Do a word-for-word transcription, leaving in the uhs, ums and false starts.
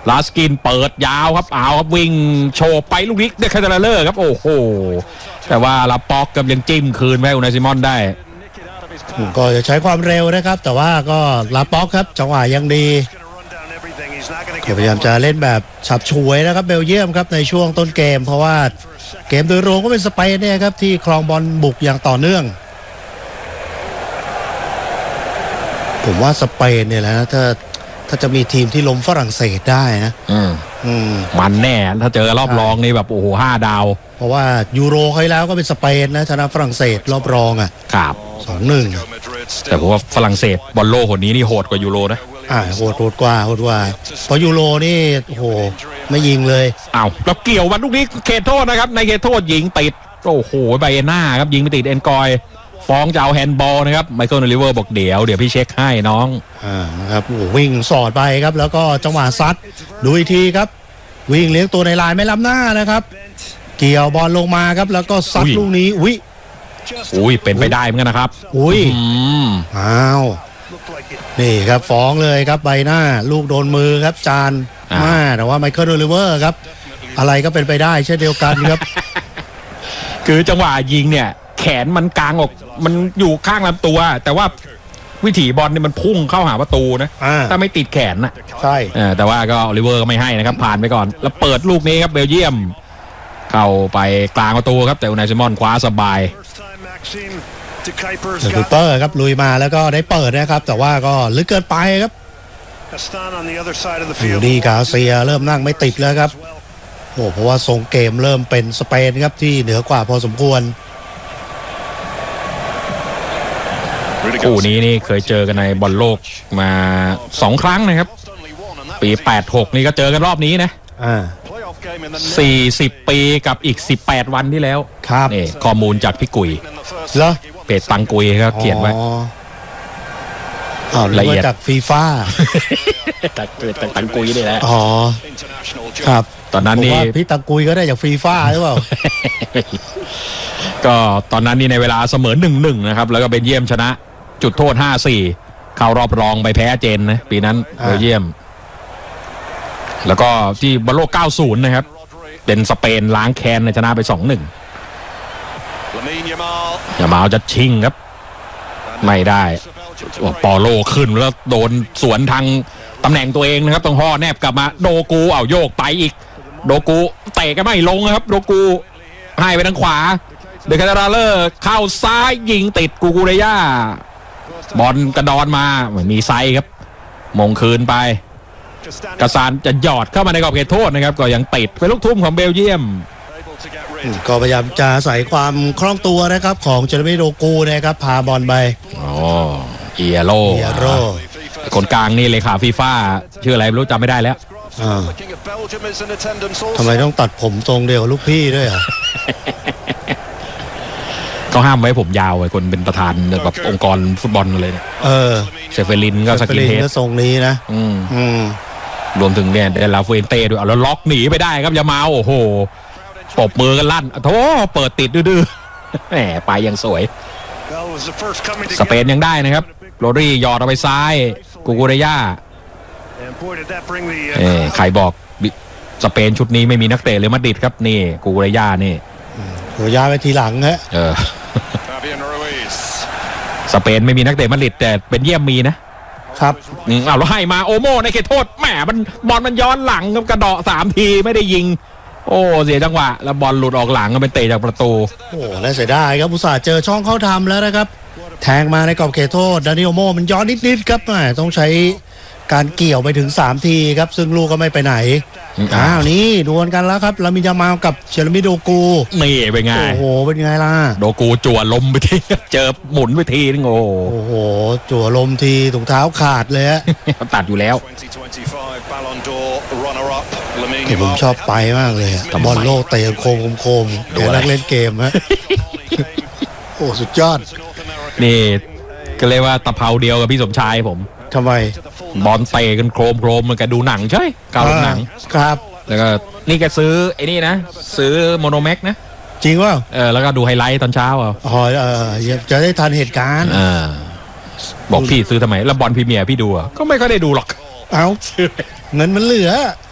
ลาสกินเปิดยาวครับเอาครับวิ่งโชว์ไปลูกนี้ได้คาตาเลอร์ครับโอ้โหแต่ว่าลาป็อกกับยังจิ้มคืนไปอุนายซิมอนได้ก็จะใช้ความเร็วนะครับแต่ว่าก็ลาป็อกครับจังหวะยังดีพยายามจะเล่นแบบฉับฉวยนะครับเบลเยียมครับในช่วงต้นเกมเพราะว่าเกมโดยรวมก็เป็นสเปนเนี่ยครับที่ครองบอลบุกอย่างต่อเนื่องผมว่าสเปนเนี่ยแหละถ้าถ้าจะมีทีมที่ล้มฝรั่งเศสได้นะอืมอืมมันแน่ถ้าเจอรอบรองนี่แบบโอ้โหห้าดาวเพราะว่ายูโรเคยแล้วก็เป็นสเปนนะชนะฝรั่งเศสรอบรองอ่ะครับสองหนึ่งแต่ผมว่าฝรั่งเศสบอลโลกคนนี้นี่โหดกว่ายูโรนะอ่าโหดโหดกว่าโหดกว่าเพราะยูโรนี่โอ้โหไม่ยิงเลยอ้าวเราเกี่ยววันลูกนี้เขตโทษนะครับในเขตโทษยิงติดโอ้โหไบเอน่าครับยิงไปติดเอ็นกอยฟ้องจะเอาแฮนด์บอลนะครับไมเคิลโอลิเวอร์บอกเดี๋ยวเดี๋ยวพี่เช็คให้น้องอ่าครับวิ่งสอดไปครับแล้วก็จังหวะซัดดูอีกทีครับวิ่งเลี้ยงตัวในลายไม่ล้ำหน้านะครับเกี่ยวบอลลงมาครับแล้วก็ซัดลูกนี้อุ้ยอุ้ยเป็นไปได้เหมือนกันนะครับอุ้ยอ้าวนี่ครับฟ้องเลยครับใบหน้าลูกโดนมือครับจานมาแต่ว่าไมเคิลโอลิเวอร์ครับอะไรก็เป็นไปได้เช่นเดียวกันครับคือจังหวะยิงเนี่ยแขนมันกลางออกมันอยู่ข้างลำตัวแต่ว่าวิถีบอลเนี่ยมันพุ่งเข้าหาประตูนะถ้าไม่ติดแขนนะใช่แต่ว่าก็โอลิเวอร์ก็ไม่ให้นะครับผ่านไปก่อนแล้วเปิดลูกนี้ครับเบลเยียมเข้าไปกลางประตูครับแต่อุนายซิมอนคว้าสบายเดอะคูเปอร์ครับลุยมาแล้วก็ได้เปิดนะครับแต่ว่าก็ลึกเกินไปครับอยู่ดีกาเซียเริ่มนั่งไม่ติดแล้วครับโอ้เพราะว่าทรงเกมเริ่มเป็นสเปนครับที่เหนือกว่าพอสมควรคู่นี้นี่เคยเจอกันในบอลโลกมาสองครั้งนะครับปีแปดหกนี่ก็เจอกันรอบนี้นะอ่าสี่สิบปีกับอีกสิบแปดวันที่แล้วครับนี่ข้อมูลจากพี่กุยเหรอเพจตังกุยครับเขียนไว้อ๋อละเอียดจากฟีฟ่าจากเพจตังกุยนี่แหละอ๋อครับตอนนั้นนี่พี่ตังกุยก็ได้จากฟีฟ่าหรือเปล่าก็ตอนนั้นนี่ในเวลาเสมอ หนึ่งหนึ่ง นะครับแล้วก็เบลเยียมชนะจุดโทษ ห้าสี่ เข้ารอบรองไปแพ้เจนนะปีนั้นเบลเยียมแล้วก็ที่บอลโลกเก้าสิบนะครับเป็นสเปนล้างแค้นชนะไป สองหนึ่ง อย่ามาเอาจะชิงครับไม่ได้ปอโลขึ้นแล้วโดนสวนทางตำแหน่งตัวเองนะครับต้องห่อแนบกลับมาโดกูเอาโยกไปอีกโดกูเตะก็ไม่ลงครับโดกูให้ไปทางขวาเดคาตาเลอร์เข้าซ้ายยิงติดกูกูเรย่าบอลกระดอนมาไม่มีไซครับมงคืนไปกระสานจะหยอดเข้ามาในกรอบเขตโทษนะครับก็ยังติดเป็นลูกทุ่มของเบลเยียมก็พยายามจะใส่ความคล่องตัวนะครับของเจอร์มีโดกูนะครับพาบอลไปอ๋อเอียโรเอียโรคนกลางนี่เลยค่ะฟีฟ่าชื่ออะไรไม่รู้จำไม่ได้แล้วทำไมต้องตัดผมทรงเดียวลูกพี่ด้วยอ่ะก็ห้ามไว้ผมยาวไอ้คนเป็นประธานแบบองค์กรฟุตบอลเลยเนี่ยเออเซเฟลินก็สกินเฮดก็ทรงนี้นะอืมอืมรวมถึงเนี่ยเดลาฟูเอนเต้ด้วยเอาแล้วล็อกหนีไปได้ครับยามาโอ้โหปบมือกันลั่นโธ่เปิดติดดื้อๆแหมไปยังสวยสเปนยังได้นะครับโรดรี่ยอดเอาไปซ้ายกูกูเรย่าเออใครบอกสเปนชุดนี้ไม่มีนักเตะเลยมาดริดครับนี่กูกูเรย่านี่กูกูเรย่าไปทีหลังฮะเออสเปนไม่มีนักเตะมาดริดแต่เป็นเยี่ยมมีนะครับเอาแล้วให้มาโอโม่ในเขตโทษแหมมันบอลมันย้อนหลังครับกระเดาะสามทีไม่ได้ยิงโอ้เสียจังหวะแล้วบอลหลุดออกหลังก็เป็นเตะจากประตูโอ้น่าเสียดายครับอุตส่าห์เจอช่องเข้าทำแล้วนะครับแทงมาในกรอบเขตโทษดานิโอโม่มันย้อนนิดๆครับต้องใช้การเกี่ยวไปถึงสามทีครับซึ่งลูกก็ไม่ไปไหนอ้าวนี่ดวลกันแล้วครับลามินยามาลกับเชลมิโดกูนี่เป็นไงโอ้โหเป็นไงล่ะโดกูจั่วลมไปทีเจอหมุนไปทีนึงโอ้โอ้โหจั่วลมทีถุงเท้าขาดเลยฮะตัดอยู่แล้วผมชอบไปมากเลยบอลโลกเตะโคมโคมเดี๋ยวนักเล่นเกมฮะโอ้สุดยอดนี่ก็เรียกว่าตะเภาเดียวกับพี่สมชายผมทำไมบอลเตะกันโครมโครมมันก็ดูหนังใช่เก่าหนังครับแล้วก็นี่แกซื้อไอ้นี่นะซื้อโมโนแม็กนะจริงว่าเออแล้วก็ดูไฮไลท์ตอนเช้าอ่ะอ๋อเออจะได้ทันเหตุการณ์อ่าบอกพี่ซื้อทำไมแล้วบอลพรีเมียร์พี่ดูอ่ะก็ไม่ค่อยได้ดูหรอกเอาเงินมันเหลือ